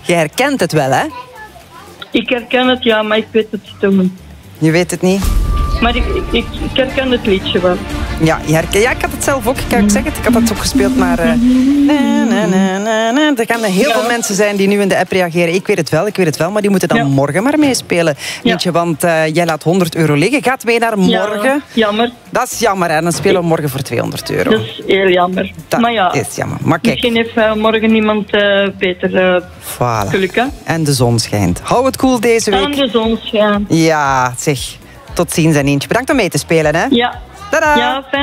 Je herkent het wel, hè? Ik herken het, ja, maar ik weet het toch niet. Je weet het niet? Maar ik herken het liedje wel. Ja, ik had het zelf ook. Ik kan zeg het, ik had het ook gespeeld, maar... Er gaan heel veel mensen zijn die nu in de app reageren. Ik weet het wel, maar die moeten dan morgen maar meespelen. Weet je, want jij laat €100 liggen. Gaat mee naar morgen. Ja, jammer. Dat is jammer, hè. Dan spelen we morgen voor €200. Dat is heel jammer. Dat maar ja, is jammer. Maar kijk. misschien heeft morgen iemand beter Voilà. geluk, hè? En de zon schijnt. Hou het cool deze week. En de zon schijnt. Ja, zeg. Tot ziens en eentje. Bedankt om mee te spelen, hè. Ja. Tadaa. Ja, fijn.